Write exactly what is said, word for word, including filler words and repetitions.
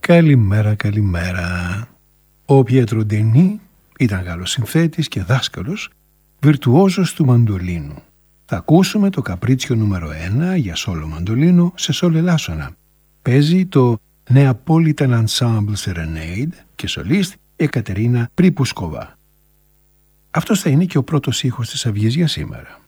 Καλημέρα, καλημέρα. Ο Πιέτρο Ντενί ήταν Γάλλος συνθέτης και δάσκαλος, βιρτουόζος του μαντολίνου. Θα ακούσουμε το καπρίτσιο νούμερο ένα για σόλο μαντολίνο σε σόλ ελάσσονα. Παίζει το Neapolitan Ensemble Serenade και σολίστ η Κατερίνα Πρίπουσκοβα. Αυτός θα είναι και ο πρώτος ήχος της αυγής για σήμερα.